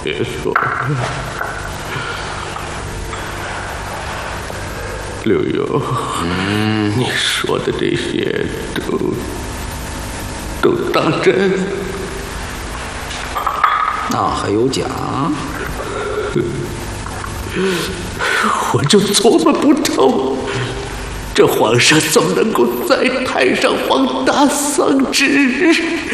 别说了，刘墉，你说的这些都当真？ 那还有假？ 我就琢磨不透，这皇上怎么能够在台上放大丧旨？